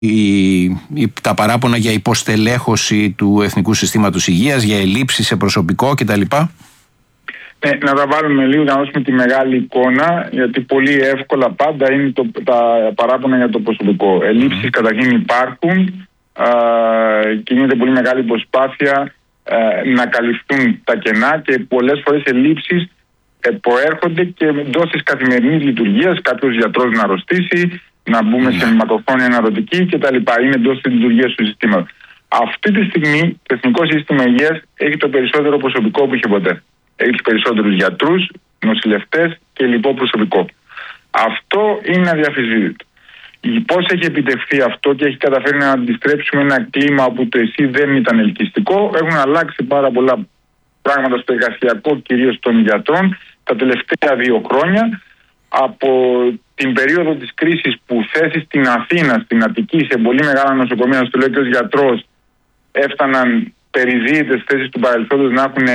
τα παράπονα για υποστελέχωση του Εθνικού Συστήματος Υγείας, για ελλείψεις σε προσωπικό κτλ. Να τα βάλουμε λίγο για να δώσουμε τη μεγάλη εικόνα, γιατί πολύ εύκολα πάντα είναι τα παράπονα για το προσωπικό. Ελλείψεις καταρχήν υπάρχουν, κινείται πολύ μεγάλη προσπάθεια να καλυφθούν τα κενά και πολλές φορές ελλείψεις προέρχονται και εντός της καθημερινής λειτουργίας. Κάποιος γιατρός να αρρωστήσει, να μπούμε σε αιματοφόρια αναρωτική κτλ. Είναι εντός της λειτουργίας του συστήματος. Αυτή τη στιγμή το Εθνικό Σύστημα Υγείας έχει το περισσότερο προσωπικό που είχε ποτέ. Έχει τους περισσότερους γιατρούς, νοσηλευτές και λοιπό προσωπικό. Αυτό είναι αδιαφυσβήτητο. Πώς έχει επιτευχθεί αυτό και έχει καταφέρει να αντιστρέψουμε ένα κλίμα όπου το ΕΣΥ δεν ήταν ελκυστικό? Έχουν αλλάξει πάρα πολλά πράγματα στο εργασιακό, κυρίως των γιατρών, τα τελευταία 2 χρόνια. Από την περίοδο της κρίσης που θέσεις στην Αθήνα, στην Αττική, σε πολύ μεγάλα νοσοκομεία, στο λέω και ως γιατρός, έφταναν περιζήτητες θέσεις του παρελθόντος να έχουν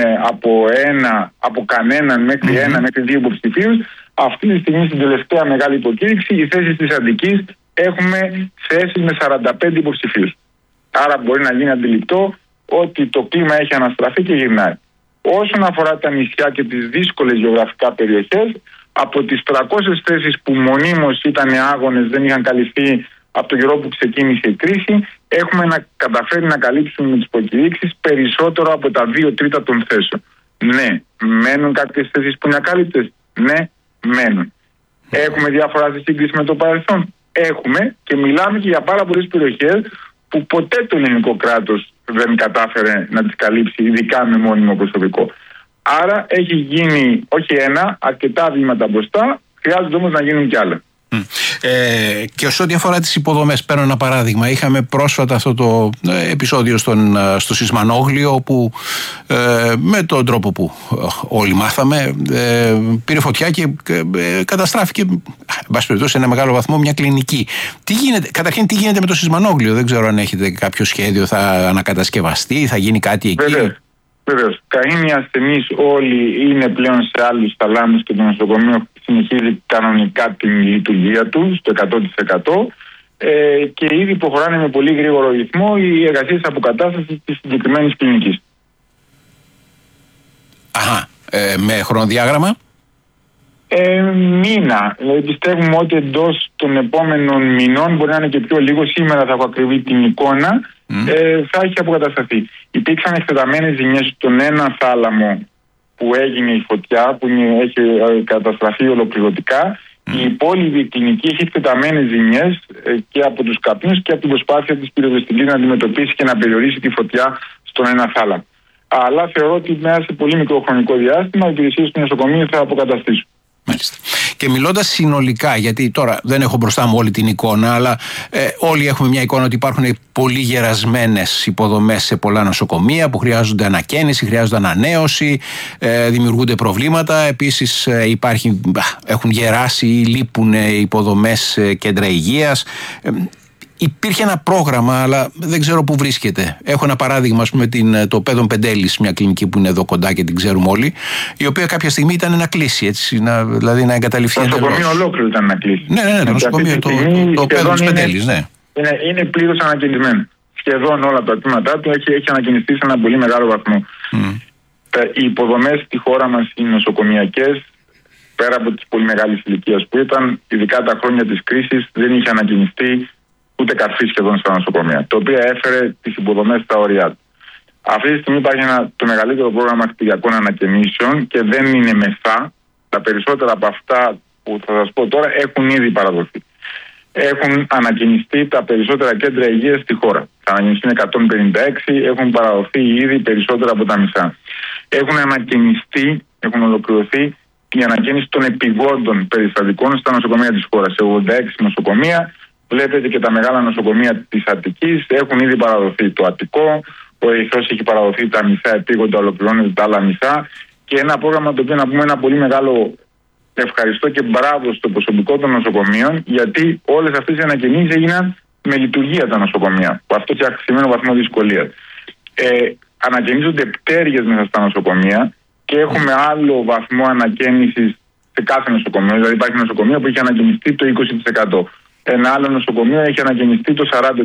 από κανέναν μέχρι 1 μέχρι 2 υποψηφίους. Αυτή τη στιγμή, στην τελευταία μεγάλη υποκήρυξη, οι θέσεις της Αττικής έχουμε θέσεις με 45 υποψηφίους. Άρα μπορεί να γίνει αντιληπτό ότι το κλίμα έχει αναστραφεί και γυρνάει. Όσον αφορά τα νησιά και τις δύσκολες γεωγραφικά περιοχές, από τις 300 θέσεις που μονίμως ήταν άγονες, δεν είχαν καλυφθεί από τον καιρό που ξεκίνησε η κρίση, έχουμε καταφέρει να καλύψουμε με τις υποκηρύξεις περισσότερο από τα 2 τρίτα των θέσεων. Ναι, μένουν κάποιες θέσεις που είναι ακάλυπτες. Ναι, μένουν. Έχουμε διαφορά στη σύγκριση με το παρελθόν? Έχουμε, και μιλάμε και για πάρα πολλές περιοχές που ποτέ το ελληνικό κράτος δεν κατάφερε να τις καλύψει, ειδικά με μόνιμο προσωπικό. Άρα έχει γίνει όχι ένα, αρκετά βήματα μπροστά, χρειάζεται όμως να γίνουν κι άλλα. Και σε ό,τι αφορά τις υποδομές, παίρνω ένα παράδειγμα. Είχαμε πρόσφατα αυτό το επεισόδιο στο Σισμανόγλιο, όπου με τον τρόπο που όλοι μάθαμε, πήρε φωτιά και καταστράφηκε, εν πάση περιπτώσει, σε ένα μεγάλο βαθμό, μια κλινική. Καταρχήν, τι γίνεται με το Σισμανόγλιο? Δεν ξέρω αν έχετε κάποιο σχέδιο, θα ανακατασκευαστεί, θα γίνει κάτι εκεί? Βεβαίως. Καΐμοι ασθενείς όλοι είναι πλέον σε άλλους θαλάμους και το νοσοκομείο συνεχίζει κανονικά την λειτουργία του στο 100%, και ήδη προχωράνε με πολύ γρήγορο ρυθμό οι εργασίες αποκατάστασης της συγκεκριμένης κλινικής. Με χρονοδιάγραμμα? Μήνα. Δηλαδή πιστεύουμε ότι εντός των επόμενων μηνών, μπορεί να είναι και πιο λίγο, σήμερα θα έχω ακριβή την εικόνα, θα έχει αποκατασταθεί. Υπήρξαν εκτεταμένες ζημιές στον ένα θάλαμο που έγινε η φωτιά, που έχει καταστραφεί ολοκληρωτικά. Η υπόλοιπη κλινική έχει εκτεταμένες ζημιές και από τους καπνούς και από την προσπάθεια της πυροσβεστικής να αντιμετωπίσει και να περιορίσει τη φωτιά στον ένα θάλαμο. Αλλά θεωρώ ότι μέσα σε πολύ μικρό χρονικό διάστημα οι υπηρεσίες του νοσοκομείου θα αποκαταστήσουν. Μάλιστα. Και μιλώντας συνολικά, γιατί τώρα δεν έχω μπροστά μου όλη την εικόνα, αλλά όλοι έχουμε μια εικόνα ότι υπάρχουν πολύ γερασμένες υποδομές σε πολλά νοσοκομεία που χρειάζονται ανακαίνιση, χρειάζονται ανανέωση, δημιουργούνται προβλήματα. Επίσης έχουν γεράσει ή λείπουν υποδομές κέντρα υγείας. Υπήρχε ένα πρόγραμμα, αλλά δεν ξέρω πού βρίσκεται. Έχω ένα παράδειγμα, ας πούμε, το Πέδον Πεντέλης, μια κλινική που είναι εδώ κοντά και την ξέρουμε όλοι, η οποία κάποια στιγμή ήταν να κλείσει, έτσι, δηλαδή να εγκαταλειφθεί. Το νοσοκομείο ολόκληρο ήταν να κλείσει. Ναι, το νοσοκομείο, το Πέδον Πεντέλης, ναι. Είναι πλήρως ανακαινισμένο. Σχεδόν όλα τα τμήματά του έχει ανακαινιστεί σε ένα πολύ μεγάλο βαθμό. Οι υποδομές στη χώρα μας, οι νοσοκομιακές, πέρα από τις πολύ μεγάλες ηλικίες που ήταν, ειδικά τα χρόνια της κρίσης, δεν είχε ανακαινιστεί ούτε καρφί σχεδόν στα νοσοκομεία, το οποίο έφερε τις υποδομές στα όρια του. Αυτή τη στιγμή υπάρχει το μεγαλύτερο πρόγραμμα κτηριακών ανακαινήσεων και δεν είναι μεσά. Τα περισσότερα από αυτά που θα σας πω τώρα έχουν ήδη παραδοθεί. Έχουν ανακαινιστεί τα περισσότερα κέντρα υγείας στη χώρα. Θα ανακαινιστούν 156, έχουν παραδοθεί ήδη περισσότερα από τα μισά. Έχουν ολοκληρωθεί η ανακαίνιση των επιγόντων περιστατικών στα νοσοκομεία της χώρας. Σε 86 νοσοκομεία. Βλέπετε και τα μεγάλα νοσοκομεία της Αττικής έχουν ήδη παραδοθεί. Το Αττικό, ο Ερυθρός έχει παραδοθεί τα μισά επίγοντα, ολοκληρώνεται τα άλλα μισά. Και ένα πρόγραμμα το οποίο να πούμε ένα πολύ μεγάλο ευχαριστώ και μπράβο στο προσωπικό των νοσοκομείων, γιατί όλες αυτές οι ανακαινήσεις έγιναν με λειτουργία τα νοσοκομεία, που αυτό έχει αυξημένο βαθμό δυσκολίας. Ανακαινίζονται πτέρυγες μέσα στα νοσοκομεία και έχουμε άλλο βαθμό ανακαίνησης σε κάθε νοσοκομείο. Δηλαδή υπάρχει νοσοκομείο που έχει ανακαινιστεί το 20%. ένα άλλο νοσοκομείο έχει ανακαινιστεί το 40%.